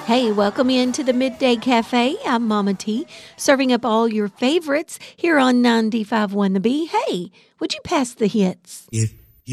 Hey, welcome into the Midday Cafe. I'm Mama T, serving up all your favorites here on 95.1 The B. Hey, would you pass the hits? If